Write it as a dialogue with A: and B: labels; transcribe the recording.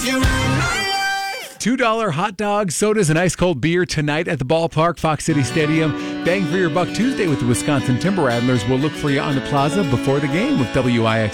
A: You ruin my life.
B: $2 hot dogs, sodas, and ice cold beer tonight at the ballpark, Fox City Stadium. Bang for your buck Tuesday with the Wisconsin Timber Rattlers. We'll look for you on the plaza before the game with WIX.